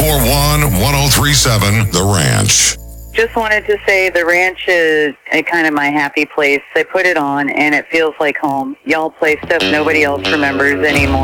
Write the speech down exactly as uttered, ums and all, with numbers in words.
four one, one oh three seven, The Ranch. Just wanted to say the ranch is a kind of my happy place. I put it on, and it feels like home. Y'all play stuff nobody else remembers anymore.